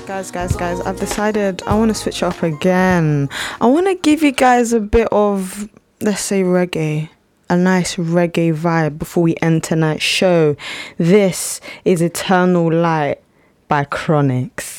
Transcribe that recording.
Guys, I've decided I want to switch it up again. I want to give you guys a bit of, let's say, reggae. A nice reggae vibe before we end tonight's show. This is Eternal Light by Chronixx.